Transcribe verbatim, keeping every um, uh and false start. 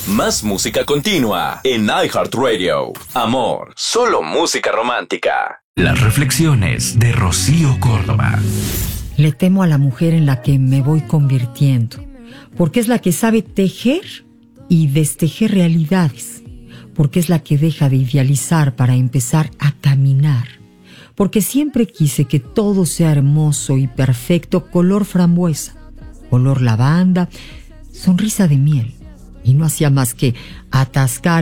Más música continua en iHeartRadio. Amor, solo música romántica. Las reflexiones de Rocío Córdoba. Le temo a la mujer en la que me voy convirtiendo, porque es la que sabe tejer y destejer realidades, porque es la que deja de idealizar para empezar a caminar, porque siempre quise que todo sea hermoso y perfecto, color frambuesa, olor lavanda, sonrisa de miel, y no hacía más que atascar